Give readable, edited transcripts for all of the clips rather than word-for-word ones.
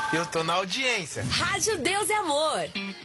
Eu tô na audiência. Rádio Deus e Amor.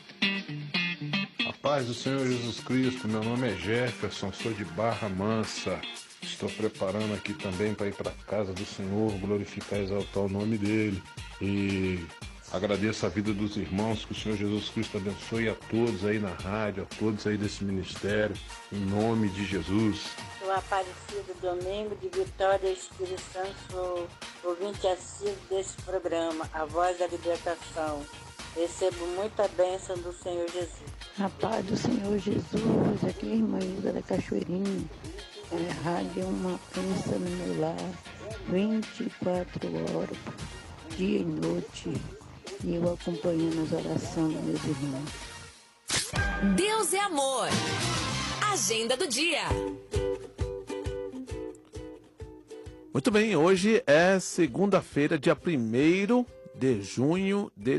A paz do Senhor Jesus Cristo, meu nome é Jefferson, sou de Barra Mansa. Estou preparando aqui também para ir para a casa do Senhor, glorificar e exaltar o nome dele. E agradeço a vida dos irmãos, que o Senhor Jesus Cristo abençoe a todos aí na rádio, a todos aí desse ministério, em nome de Jesus. Sou Aparecido Domingo de Vitória, Espírito Santo, sou ouvinte assíduo desse programa, A Voz da Libertação. Recebo muita bênção do Senhor Jesus. A paz do Senhor Jesus, aqui é a irmã Ilda da Cachoeirinha. A rádio é uma bênção no meu lar, 24 horas, dia e noite. E eu acompanhando as orações dos meus irmãos. Deus é Amor. Agenda do dia. Muito bem, hoje é segunda-feira, dia 1º de junho de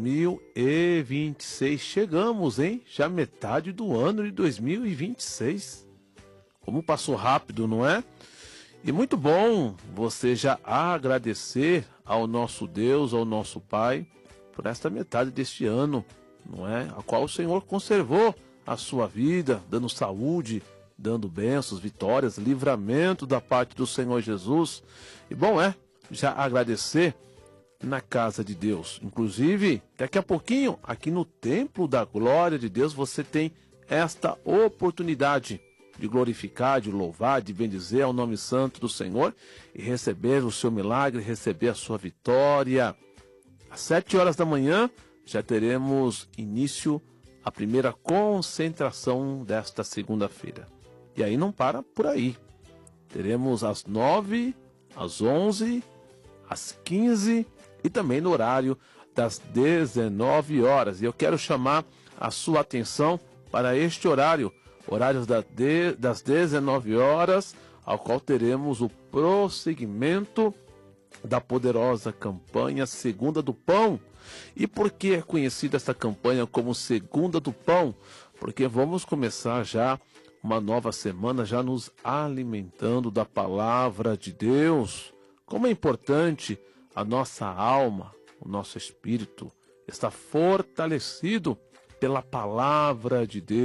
2026. Chegamos, hein? Já metade do ano de 2026. Como passou rápido, não é? E muito bom você já agradecer ao nosso Deus, ao nosso Pai, por esta metade deste ano, não é? A qual o Senhor conservou a sua vida, dando saúde, dando bênçãos, vitórias, livramento da parte do Senhor Jesus. E bom já agradecer na casa de Deus. Inclusive, daqui a pouquinho, aqui no Templo da Glória de Deus, você tem esta oportunidade de glorificar, de louvar, de bendizer ao nome santo do Senhor e receber o seu milagre, receber a sua vitória. Às 7 horas da manhã, já teremos início a primeira concentração desta segunda-feira. E aí não para por aí. Teremos às 9, às 11, às 15 e também no horário das 19 horas. E eu quero chamar a sua atenção para este horário das 19 horas, ao qual teremos o prosseguimento da poderosa campanha Segunda do Pão. E por que é conhecida essa campanha como Segunda do Pão? Porque vamos começar já uma nova semana, já nos alimentando da palavra de Deus. Como é importante a nossa alma, o nosso espírito, estar fortalecido pela palavra de Deus.